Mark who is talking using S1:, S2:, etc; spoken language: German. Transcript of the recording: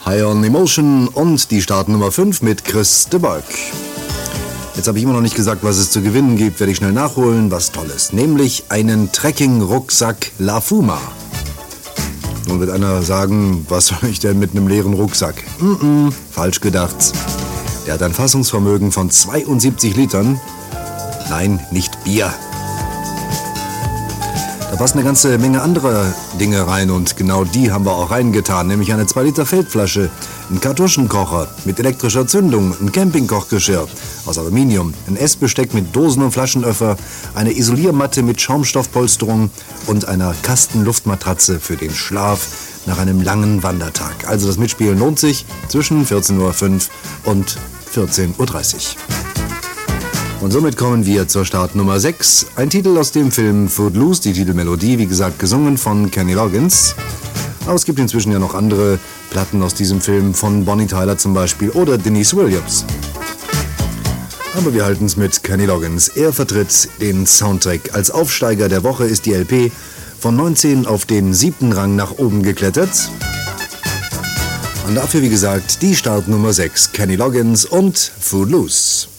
S1: High on Emotion und die Startnummer 5 mit Chris de Burgh. Jetzt habe ich immer noch nicht gesagt, was es zu gewinnen gibt, werde ich schnell nachholen, was Tolles, nämlich einen Trekking-Rucksack La Fuma. Nun wird einer sagen, was soll ich denn mit einem leeren Rucksack? Falsch gedacht. Der hat ein Fassungsvermögen von 72 Litern. Nein, nicht Bier. Da passen eine ganze Menge anderer Dinge rein und genau die haben wir auch reingetan, nämlich eine 2 Liter Feldflasche, ein Kartuschenkocher mit elektrischer Zündung, ein Campingkochgeschirr aus Aluminium, ein Essbesteck mit Dosen- und Flaschenöffner, eine Isoliermatte mit Schaumstoffpolsterung und einer Kastenluftmatratze für den Schlaf nach einem langen Wandertag. Also das Mitspielen lohnt sich zwischen 14.05 Uhr und 14.30 Uhr. Und somit kommen wir zur Startnummer 6. Ein Titel aus dem Film Footloose, die Titelmelodie, wie gesagt, gesungen von Kenny Loggins. Aber es gibt inzwischen ja noch andere Platten aus diesem Film, von Bonnie Tyler zum Beispiel oder Denise Williams. Aber wir halten es mit Kenny Loggins. Er vertritt den Soundtrack. Als Aufsteiger der Woche ist die LP von 19 auf den 7. Rang nach oben geklettert. Und dafür, wie gesagt, die Startnummer 6, Kenny Loggins und Footloose.